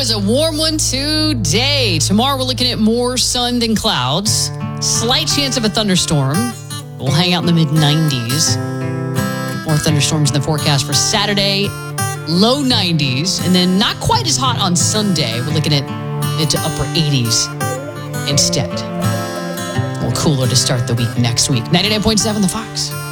is a warm one today. Tomorrow we're looking at more sun than clouds. Slight chance of a thunderstorm. We'll hang out in the mid-90s. More thunderstorms in the forecast for Saturday. Low 90s. And then not quite as hot on Sunday. We're looking at mid to upper 80s instead. A little cooler to start the week next week. 99.7 The Fox.